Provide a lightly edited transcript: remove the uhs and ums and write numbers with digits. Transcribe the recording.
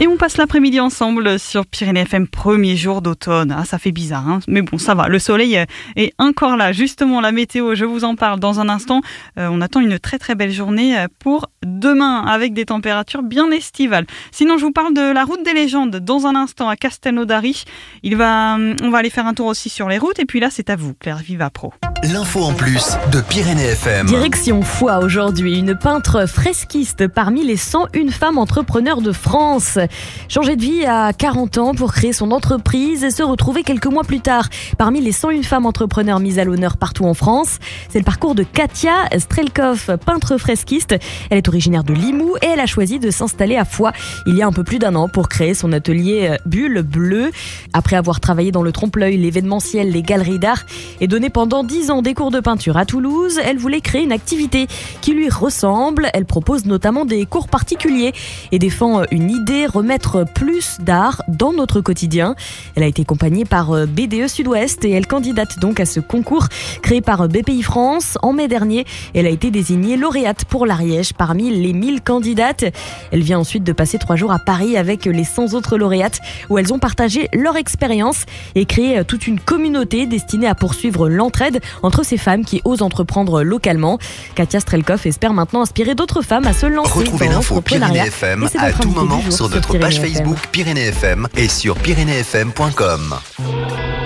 Et on passe l'après-midi ensemble sur Pyrénées FM, premier jour d'automne. Ah, ça fait bizarre, hein, mais bon, ça va. Le soleil est encore là. Justement, la météo, je vous en parle dans un instant. On attend une très très belle journée pour demain avec des températures bien estivales. Sinon, je vous parle de la route des légendes dans un instant à Castelnaudary. On va aller faire un tour aussi sur les routes. Et puis là, c'est à vous, Claire Vivapro. L'info en plus de Pyrénées FM. Direction Foix aujourd'hui, une peintre fresquiste parmi les 101 femmes entrepreneurs de France. Changer de vie à 40 ans pour créer son entreprise et se retrouver quelques mois plus tard parmi les 101 femmes entrepreneurs mises à l'honneur partout en France. C'est le parcours de Katia Strelkov, peintre fresquiste. Elle est originaire de Limoux et elle a choisi de s'installer à Foix il y a un peu plus d'un an pour créer son atelier Bulle Bleue. Après avoir travaillé dans le trompe-l'œil, l'événementiel, les galeries d'art et donné pendant 10 ans des cours de peinture à Toulouse, elle voulait créer une activité qui lui ressemble. Elle propose notamment des cours particuliers et défend une idée, remettre plus d'art dans notre quotidien. Elle a été accompagnée par BDE Sud-Ouest et elle candidate donc à ce concours créé par BPI France en mai dernier. Elle a été désignée lauréate pour l'Ariège parmi les 1000 candidates. Elle vient ensuite de passer 3 jours à Paris avec les 100 autres lauréates où elles ont partagé leur expérience et créé toute une communauté destinée à poursuivre l'entraide entre ces femmes qui osent entreprendre localement. Katia Strelkov espère maintenant inspirer d'autres femmes à se lancer Retrouvez dans l'info Pyrénées l'entrepreneuriat. FM Et c'est à notre tout invité moment du jour sur notre page Pyrénées FM. Facebook Pyrénées FM et sur pyrénéesfm.com.